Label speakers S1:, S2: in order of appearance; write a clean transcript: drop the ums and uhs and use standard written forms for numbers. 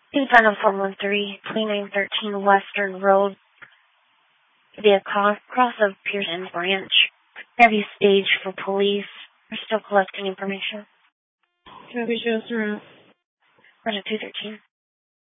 S1: Defend on 413, 2913 Western Road, via cross of Pearson Branch. Have you staged for police? We're still collecting information.
S2: Copy, show us around.
S1: Roger 213.